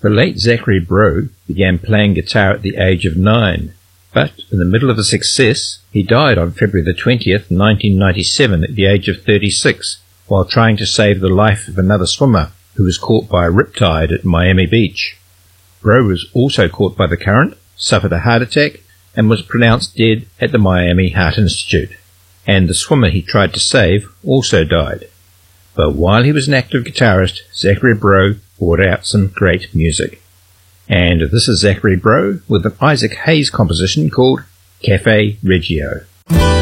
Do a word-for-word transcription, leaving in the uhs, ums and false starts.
The late Zachary Breau began playing guitar at the age of nine, but in the middle of his success, he died on February the twentieth, nineteen ninety-seven at the age of thirty-six, while trying to save the life of another swimmer who was caught by a riptide at Miami Beach. Breau was also caught by the current, suffered a heart attack, and was pronounced dead at the Miami Heart Institute. And the swimmer he tried to save also died. But while he was an active guitarist, Zachary Breau brought out some great music. And this is Zachary Breau with an Isaac Hayes composition called Cafe Reggio.